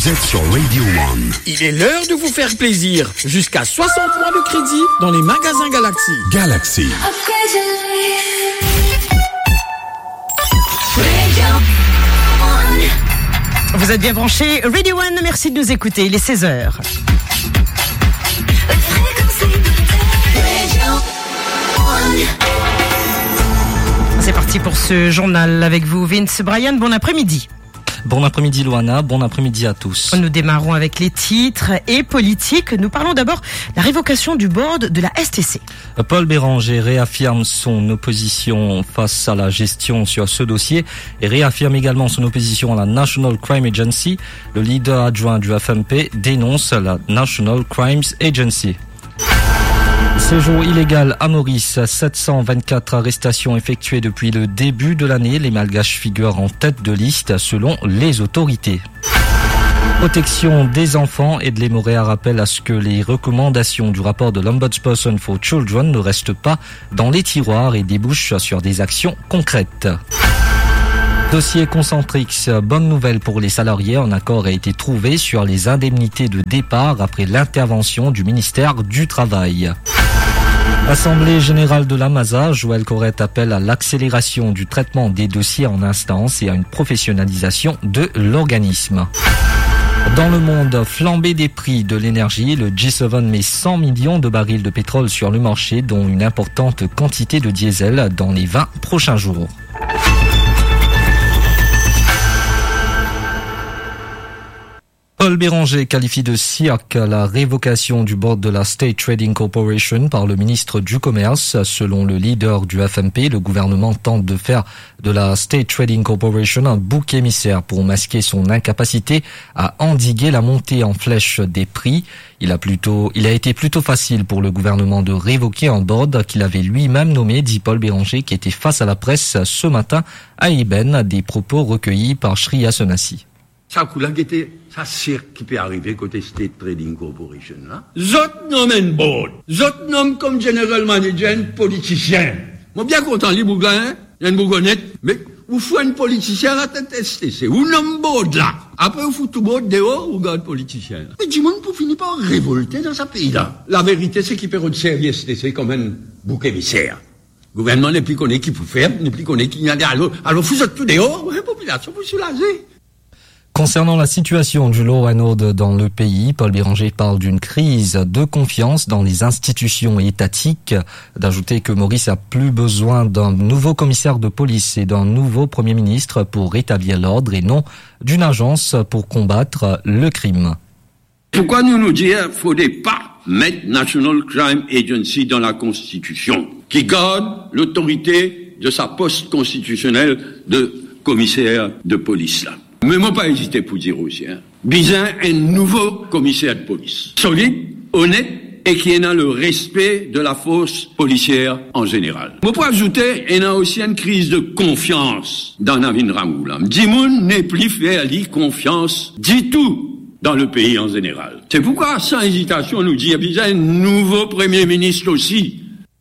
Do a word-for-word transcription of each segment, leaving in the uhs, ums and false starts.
Vous êtes sur Radio One. Il est l'heure de vous faire plaisir. Jusqu'à soixante mois de crédit dans les magasins Galaxy. Galaxy. Vous êtes bien branchés. Radio One, merci de nous écouter. Il est seize heures. C'est parti pour ce journal avec vous, Vince. Brian, bon après-midi. Bon après-midi Loana, bon après-midi à tous. Nous démarrons avec les titres et politiques. Nous parlons d'abord de la révocation du board de la S T C. Paul Béranger réaffirme son opposition face à la gestion sur ce dossier et réaffirme également son opposition à la National Crime Agency. Le leader adjoint du F M P dénonce la National Crimes Agency. Séjour illégal à Maurice, sept cent vingt-quatre arrestations effectuées depuis le début de l'année. Les Malgaches figurent en tête de liste selon les autorités. Protection des enfants et de l'Hémoréa rappelle à ce que les recommandations du rapport de l'Ombudsperson for Children ne restent pas dans les tiroirs et débouchent sur des actions concrètes. Dossier Concentrix, bonne nouvelle pour les salariés, un accord a été trouvé sur les indemnités de départ après l'intervention du ministère du Travail. Assemblée générale de l'Amasa, Joël Corrette appelle à l'accélération du traitement des dossiers en instance et à une professionnalisation de l'organisme. Dans le monde, flambée des prix de l'énergie, le G sept met cent millions de barils de pétrole sur le marché, dont une importante quantité de diesel dans les vingt prochains jours. Paul Béranger qualifie de cirque la révocation du board de la State Trading Corporation par le ministre du Commerce. Selon le leader du F M P, le gouvernement tente de faire de la State Trading Corporation un bouc émissaire pour masquer son incapacité à endiguer la montée en flèche des prix. Il a plutôt, il a été plutôt facile pour le gouvernement de révoquer un board qu'il avait lui-même nommé, dit Paul Béranger, qui était face à la presse ce matin à Eben, des propos recueillis par Shriya Sonasi. Ça coule guetté, ça c'est qui peut arriver côté State Trading Corporation là. Zot nomment board, zot nom comme general manager politicien. Moi bien content li bougla hein, y'en bougonnet, mais vous faut un politicien à tête S T C, ou nom board là. Après vous fout tout board dehors ou garde politicien. Mais du monde pour finir par révolter dans ce pays là. La vérité c'est qu'il peut servir S T C comme un bouc émissaire. Le gouvernement n'est plus connu qui peut faire, n'est plus connu qui n'y a alors alors vous êtes tout dehors, la population vous soulager. Concernant la situation du law and order dans le pays, Paul Béranger parle d'une crise de confiance dans les institutions étatiques, d'ajouter que Maurice a plus besoin d'un nouveau commissaire de police et d'un nouveau premier ministre pour rétablir l'ordre et non d'une agence pour combattre le crime. Pourquoi nous nous dire qu'il ne faudrait pas mettre National Crime Agency dans la Constitution, qui garde l'autorité de sa poste constitutionnelle de commissaire de police là? Mais moi pas hésité pour dire aussi, hein. Bizin un nouveau commissaire de police. Solide, honnête, et qui a le respect de la force policière en général. Moi pour ajouter, il y a aussi une crise de confiance dans Navin Ramoula. Dimoun n'est plus fait à lui confiance du tout dans le pays en général. C'est pourquoi, sans hésitation, on nous dit, il y a un nouveau premier ministre aussi.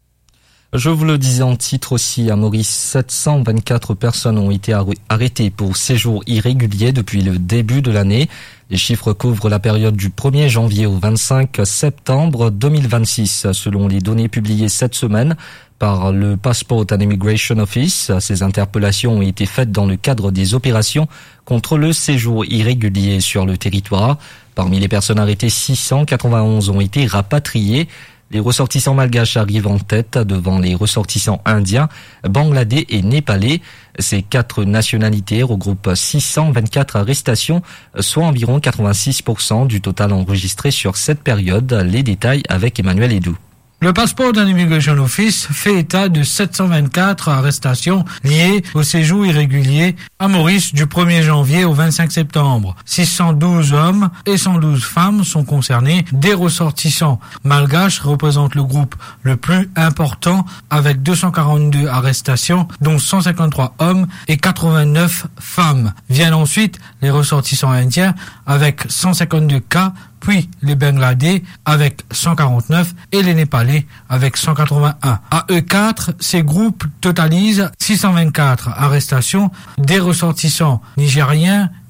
Je vous le disais en titre aussi, à Maurice, sept cent vingt-quatre personnes ont été arrêtées pour séjour irrégulier depuis le début de l'année. Les chiffres couvrent la période du premier janvier au vingt-cinq septembre deux mille vingt-six, selon les données publiées cette semaine par le Passport and Immigration Office. Ces interpellations ont été faites dans le cadre des opérations contre le séjour irrégulier sur le territoire. Parmi les personnes arrêtées, six cent quatre-vingt-onze ont été rapatriées. Les ressortissants malgaches arrivent en tête devant les ressortissants indiens, bangladais et népalais. Ces quatre nationalités regroupent six cent vingt-quatre arrestations, soit environ quatre-vingt-six pour cent du total enregistré sur cette période. Les détails avec Emmanuel Edou. Le Passport and Immigration Office fait état de sept cent vingt-quatre arrestations liées au séjour irrégulier à Maurice du premier janvier au vingt-cinq septembre. six cent douze hommes et cent douze femmes sont concernés. Des ressortissants malgaches représentent le groupe le plus important avec deux cent quarante-deux arrestations, dont cent cinquante-trois hommes et quatre-vingt-neuf femmes. Viennent ensuite les ressortissants indiens avec cent cinquante-deux cas, puis les Bangladais avec cent quarante-neuf et les Népalais avec cent quatre-vingt-un. À eux quatre, ces groupes totalisent six cent vingt-quatre arrestations des ressortissants nigériens,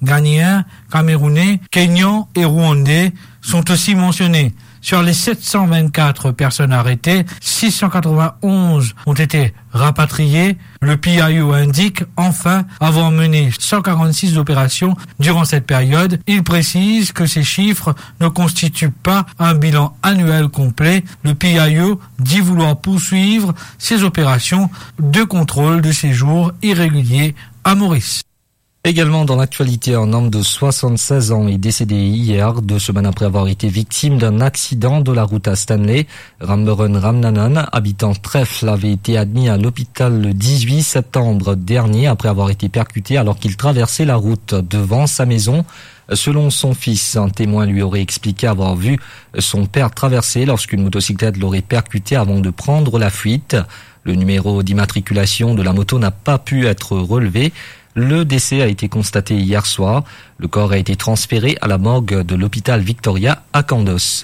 Ghanéens, Camerounais, Kenyans et Rwandais sont aussi mentionnés. Sur les sept cent vingt-quatre personnes arrêtées, six cent quatre-vingt-onze ont été rapatriées. Le P I O indique enfin avoir mené cent quarante-six opérations durant cette période. Il précise que ces chiffres ne constituent pas un bilan annuel complet. Le P I O dit vouloir poursuivre ces opérations de contrôle de séjour irrégulier à Maurice. Également dans l'actualité, un homme de soixante-seize ans est décédé hier, deux semaines après avoir été victime d'un accident de la route à Stanley. Ramburan Ramnanan, habitant Trèfle, avait été admis à l'hôpital le dix-huit septembre dernier après avoir été percuté alors qu'il traversait la route devant sa maison. Selon son fils, un témoin lui aurait expliqué avoir vu son père traverser lorsqu'une motocyclette l'aurait percuté avant de prendre la fuite. Le numéro d'immatriculation de la moto n'a pas pu être relevé. Le décès a été constaté hier soir. Le corps a été transféré à la morgue de l'hôpital Victoria à Candos.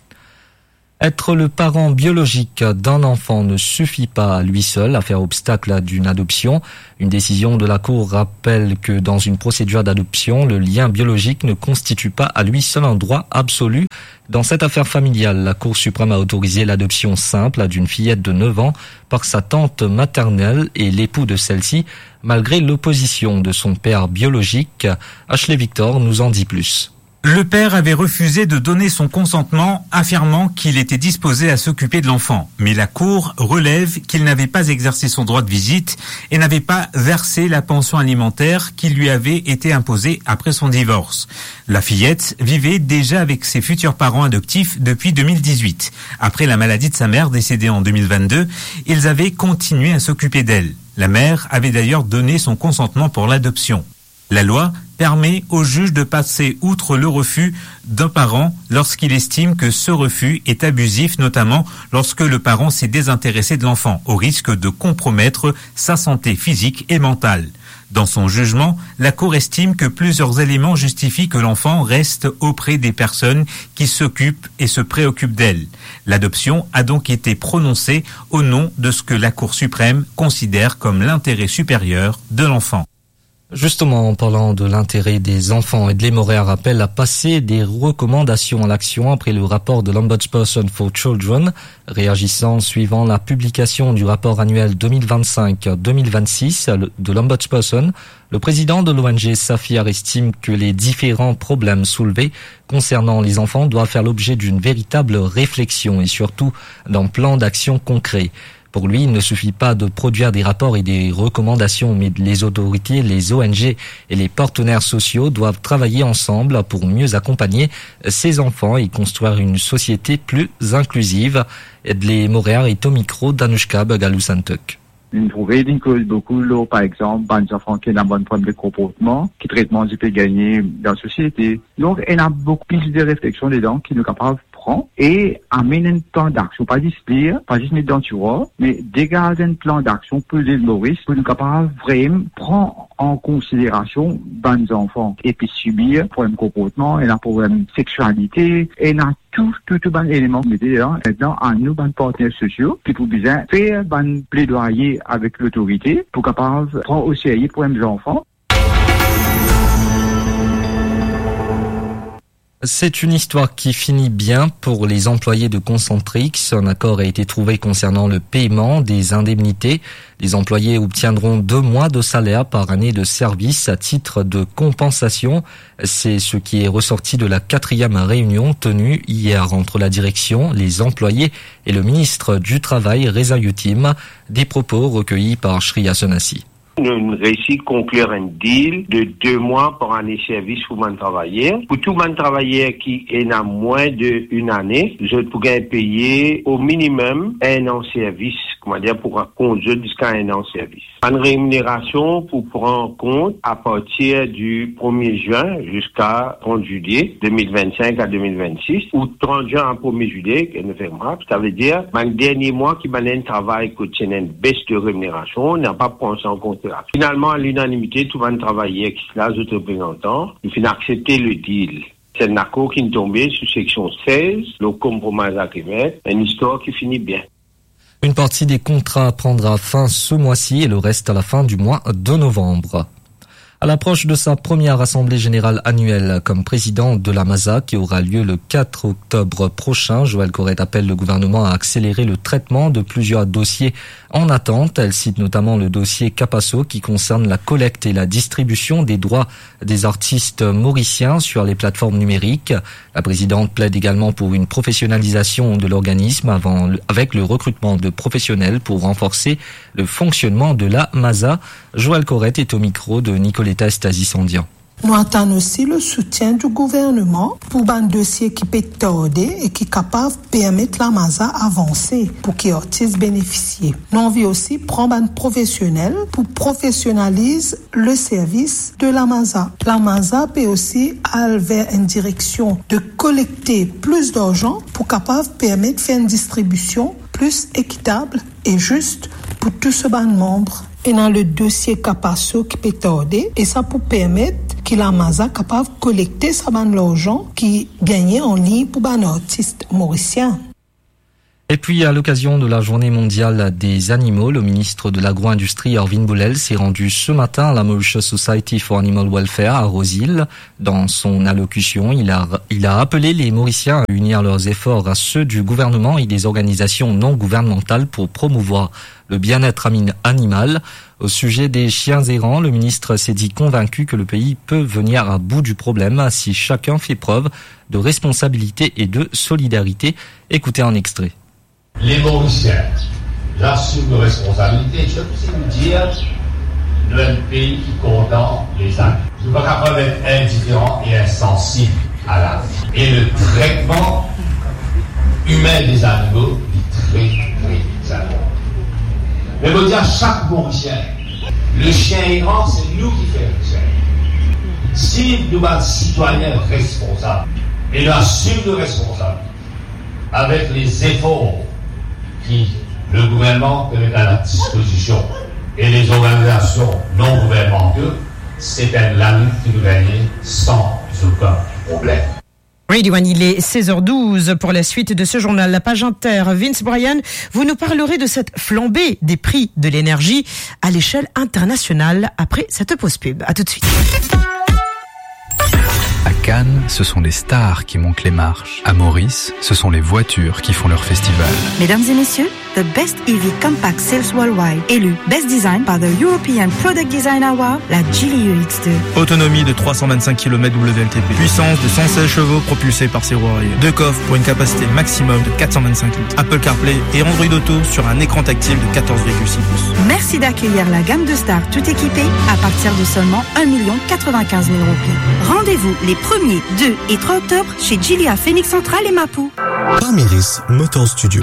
Être le parent biologique d'un enfant ne suffit pas à lui seul à faire obstacle à d'une adoption. Une décision de la Cour rappelle que dans une procédure d'adoption, le lien biologique ne constitue pas à lui seul un droit absolu. Dans cette affaire familiale, la Cour suprême a autorisé l'adoption simple d'une fillette de neuf ans par sa tante maternelle et l'époux de celle-ci, malgré l'opposition de son père biologique. Ashley Victor nous en dit plus. Le père avait refusé de donner son consentement, affirmant qu'il était disposé à s'occuper de l'enfant. Mais la Cour relève qu'il n'avait pas exercé son droit de visite et n'avait pas versé la pension alimentaire qui lui avait été imposée après son divorce. La fillette vivait déjà avec ses futurs parents adoptifs depuis deux mille dix-huit. Après la maladie de sa mère décédée en deux mille vingt-deux, ils avaient continué à s'occuper d'elle. La mère avait d'ailleurs donné son consentement pour l'adoption. La loi permet au juge de passer outre le refus d'un parent lorsqu'il estime que ce refus est abusif, notamment lorsque le parent s'est désintéressé de l'enfant, au risque de compromettre sa santé physique et mentale. Dans son jugement, la Cour estime que plusieurs éléments justifient que l'enfant reste auprès des personnes qui s'occupent et se préoccupent d'elle. L'adoption a donc été prononcée au nom de ce que la Cour suprême considère comme l'intérêt supérieur de l'enfant. Justement, en parlant de l'intérêt des enfants, Edley Morer rappelle à passer des recommandations à l'action après le rapport de l'Ombudsperson for Children. Réagissant suivant la publication du rapport annuel deux mille vingt-cinq deux mille vingt-six de l'Ombudsperson, le président de l'O N G Saphir estime que les différents problèmes soulevés concernant les enfants doivent faire l'objet d'une véritable réflexion et surtout d'un plan d'action concret. Pour lui, il ne suffit pas de produire des rapports et des recommandations, mais les autorités, les O N G et les partenaires sociaux doivent travailler ensemble pour mieux accompagner ces enfants et construire une société plus inclusive. Edley Morer est au micro d'Anushka Bagalousantuk. Une trouvaille que beaucoup, là, par exemple, des enfants qui ont un bon problème de comportement, qui traitement du peut gagner dans la société. Donc, il y a beaucoup plus de réflexions dedans qui nous capables et amener un plan d'action, pas juste dire, pas juste mettre dans le tiroir, mais dégager un plan d'action pour les Maurice, pour nous capables vraiment prendre en considération les enfants et puis subir problème de comportement et la problème de sexualité et la tout, tout, tout bon élément qui est là, maintenant, à nous, les partenaires sociaux, qui pour bien faire un plaidoyer avec l'autorité pour capable prendre au sérieux pour les enfants. C'est une histoire qui finit bien pour les employés de Concentrix. Un accord a été trouvé concernant le paiement des indemnités. Les employés obtiendront deux mois de salaire par année de service à titre de compensation. C'est ce qui est ressorti de la quatrième réunion tenue hier entre la direction, les employés et le ministre du Travail, Reza Yutim. Des propos recueillis par Shriya Sonassi. Nous avons réussi à conclure un deal de deux mois pour année service pour les travailleurs. Pour tout les travailleurs qui est à moins d'une année, je pourrais payer au minimum un an de service, comment dire, pour conduire jusqu'à un an de service. Une rémunération pour prendre en compte à partir du premier juin jusqu'à trente juillet deux mille vingt-cinq à deux mille vingt-six, ou trente juin à premier juillet, ça veut dire, le dernier mois qui m'a un travail qui tient une baisse de rémunération, on n'a pas pris en compte. Finalement, à l'unanimité, tout le monde travaillait avec là, les représentants, ils finissent accepter le deal. C'est un accord qui est tombé sous section seize, le compromis à Québec, une histoire qui finit bien. Une partie des contrats prendra fin ce mois-ci et le reste à la fin du mois de novembre. À l'approche de sa première assemblée générale annuelle comme président de la MASA qui aura lieu le quatre octobre prochain, Joëlle Corrette appelle le gouvernement à accélérer le traitement de plusieurs dossiers en attente. Elle cite notamment le dossier Capasso qui concerne la collecte et la distribution des droits des artistes mauriciens sur les plateformes numériques. La présidente plaide également pour une professionnalisation de l'organisme avant, avec le recrutement de professionnels pour renforcer le fonctionnement de la MASA. Joëlle Corrette est au micro de Nicoletta Stasi-Sandian. Nous attendons aussi le soutien du gouvernement pour un dossier qui peut tarder et qui est capable de permettre la MASA avancer pour que les artistes bénéficient. Nous envie aussi prendre un professionnel pour professionnaliser le service de la MASA. La MASA peut aussi aller vers une direction de collecter plus d'argent pour capable permettre de faire une distribution plus équitable et juste pour tous ces membres. Et dans le dossier Capasso qui peut tarder, et ça pour permettre que la MASA capable de collecter sa bande l'argent qui gagnait en ligne pour un artiste mauricien. Et puis, à l'occasion de la Journée mondiale des animaux, le ministre de l'Agro-Industrie, Arvin Boulel, s'est rendu ce matin à la Mauritius Society for Animal Welfare à Rosehill. Dans son allocution, il a, il a appelé les Mauriciens à unir leurs efforts à ceux du gouvernement et des organisations non gouvernementales pour promouvoir le bien-être animal. Au sujet des chiens errants, le ministre s'est dit convaincu que le pays peut venir à bout du problème si chacun fait preuve de responsabilité et de solidarité. Écoutez un extrait. Les Mauriciens, j'assume nos responsabilités. Je peux aussi vous dire, nous sommes un pays qui condamne les animaux. Je ne peux pas être indifférent et insensible à la vie. Et le traitement humain des animaux est très, très important. Mais je veux dire à chaque Mauricien, le chien errant, c'est nous qui faisons le chien. Si nous sommes citoyens responsables, et nous assumons nos responsabilités, avec les efforts qui le gouvernement peut mettre à la disposition et les organisations non gouvernementales, c'est un land qui nous gagne sans aucun problème. Radio One, il est seize heures douze pour la suite de ce journal. La page inter, Vince Bryan, vous nous parlerez de cette flambée des prix de l'énergie à l'échelle internationale après cette pause pub. À tout de suite. À Cannes, ce sont les stars qui montent les marches. À Maurice, ce sont les voitures qui font leur festival. Mesdames et messieurs, the Best E V Compact Sales Worldwide, élu Best Design par the European Product Design Award, la Geely U X deux. Autonomie de trois cent vingt-cinq kilomètres W L T P. Puissance de cent seize chevaux propulsée par ses roues arrière. Deux coffres pour une capacité maximum de quatre cent vingt-cinq litres. Apple CarPlay et Android Auto sur un écran tactile de quatorze virgule six pouces. Merci d'accueillir la gamme de stars tout équipée à partir de seulement un million quatre-vingt-quinze mille roupies. Rendez-vous les premiers, deux et trois octobre chez Geely à Phoenix Central et Mapou. Parmiris Motor Studio.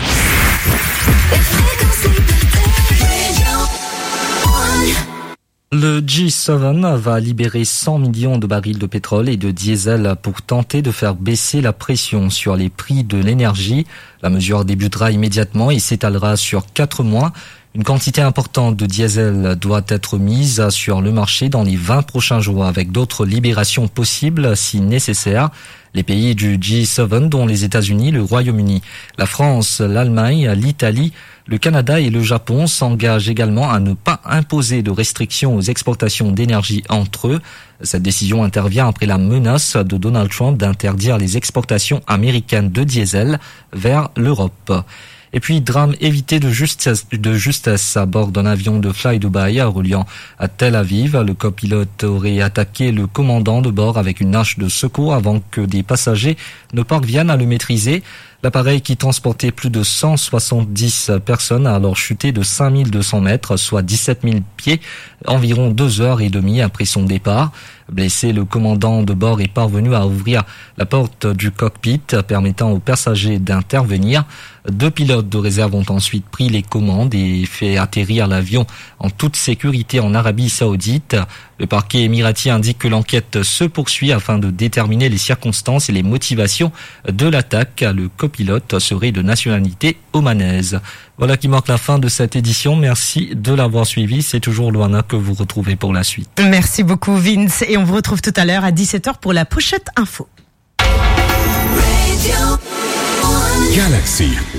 Le G sept va libérer cent millions de barils de pétrole et de diesel pour tenter de faire baisser la pression sur les prix de l'énergie. La mesure débutera immédiatement et s'étalera sur quatre mois. Une quantité importante de diesel doit être mise sur le marché dans les vingt prochains jours avec d'autres libérations possibles si nécessaire. Les pays du G sept, dont les États-Unis, le Royaume-Uni, la France, l'Allemagne, l'Italie, le Canada et le Japon s'engagent également à ne pas imposer de restrictions aux exportations d'énergie entre eux. Cette décision intervient après la menace de Donald Trump d'interdire les exportations américaines de diesel vers l'Europe. Et puis, drame évité de justesse, de justesse à bord d'un avion de Fly Dubai reliant à Tel Aviv. Le copilote aurait attaqué le commandant de bord avec une hache de secours avant que des passagers ne parviennent à le maîtriser. L'appareil qui transportait plus de cent soixante-dix personnes a alors chuté de cinq mille deux cents mètres, soit dix-sept mille pieds, environ deux heures et demie après son départ. Blessé, le commandant de bord est parvenu à ouvrir la porte du cockpit, permettant aux passagers d'intervenir. Deux pilotes de réserve ont ensuite pris les commandes et fait atterrir l'avion en toute sécurité en Arabie Saoudite. Le parquet émirati indique que l'enquête se poursuit afin de déterminer les circonstances et les motivations de l'attaque. Le copilote serait de nationalité omanaise. Voilà qui marque la fin de cette édition. Merci de l'avoir suivi. C'est toujours Loana que vous retrouvez pour la suite. Merci beaucoup Vince et on vous retrouve tout à l'heure à dix-sept heures pour la pochette info. Galaxy.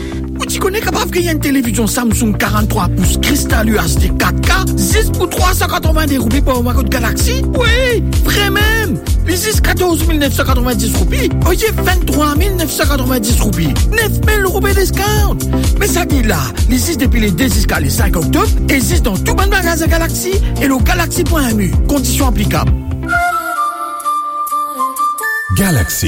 Ou tu connais capable qu'il y a une télévision Samsung quarante-trois pouces Crystal U H D quatre K, juste pour trois cent quatre-vingt-dix roupies pour un Macbook Galaxy? Oui, vrai même. Les juste quatorze mille neuf cent quatre-vingt-dix roupies. Oye, vingt-trois mille neuf cent quatre-vingt-dix roupies. neuf mille roupies discount. Mais ça dit là, les six depuis les deux jusqu'à les cinq octobre, existent dans tout bon magasin Galaxy et le galaxy point m u. Conditions applicables. Galaxy.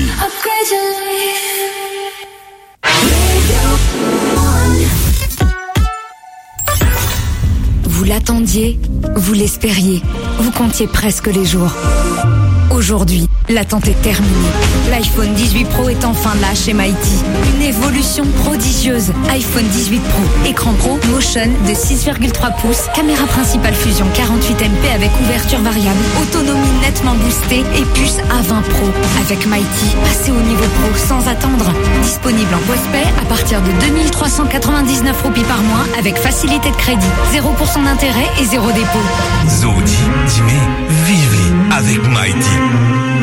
Vous l'attendiez, vous l'espériez, vous comptiez presque les jours. Aujourd'hui, l'attente est terminée. L'iPhone dix-huit Pro est enfin là chez Mighty. Une évolution prodigieuse. iPhone dix-huit Pro, écran Pro, Motion de six virgule trois pouces, caméra principale fusion quarante-huit mégapixels avec ouverture variable, autonomie nettement boostée et puce A vingt Pro. Avec Mighty, passez au niveau Pro sans attendre. Disponible en post-pay à partir de deux mille trois cent quatre-vingt-dix-neuf roupies par mois avec facilité de crédit, zéro pour cent d'intérêt et zéro dépôt. Zodi, dîner, vivez avec Mighty.